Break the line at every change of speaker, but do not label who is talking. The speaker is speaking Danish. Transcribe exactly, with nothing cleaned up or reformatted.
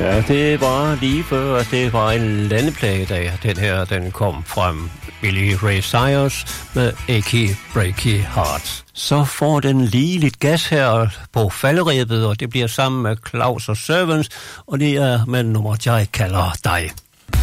Ja, det var lige før, det var en landeplagedag. Den her, den kom frem Billy Ray Cyrus med Achy Breaky Heart. Så får den lige lidt gas her på falderebet, og det bliver sammen med Claus og Servants, og det er med nummer, jeg kalder dig.